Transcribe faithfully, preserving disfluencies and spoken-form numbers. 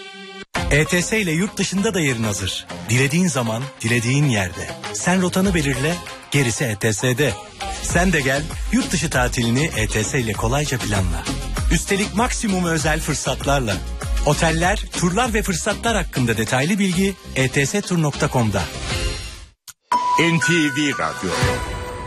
E T S ile yurt dışında da yerin hazır. Dilediğin zaman, dilediğin yerde. Sen rotanı belirle, gerisi E T S'de. Sen de gel, yurt dışı tatilini E T S ile kolayca planla. Üstelik maksimum özel fırsatlarla. Oteller, turlar ve fırsatlar hakkında detaylı bilgi e t s tur nokta com'da. N T V Radyo.